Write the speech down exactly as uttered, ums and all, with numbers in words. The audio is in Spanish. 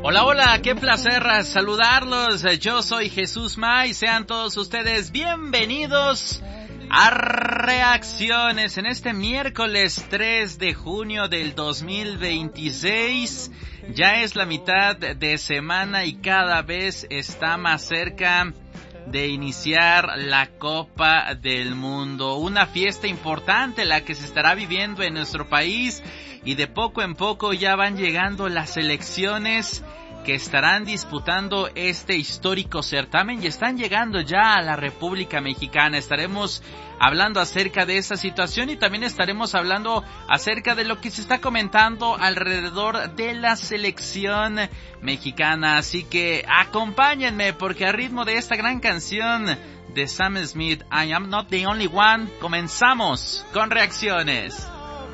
Hola, hola, qué placer saludarlos. Yo soy Jesús May. Sean todos ustedes bienvenidos a Reacciones en este miércoles tres de junio del dos mil veintiséis. Ya es la mitad de semana y cada vez está más cerca de iniciar la Copa del Mundo. Una fiesta importante la que se estará viviendo en nuestro país y de poco en poco ya van llegando las selecciones que estarán disputando este histórico certamen y están llegando ya a la República Mexicana. Estaremos hablando acerca de esa situación y también estaremos hablando acerca de lo que se está comentando alrededor de la selección mexicana. Así que acompáñenme porque a ritmo de esta gran canción de Sam Smith, I Am Not the Only One, comenzamos con Reacciones.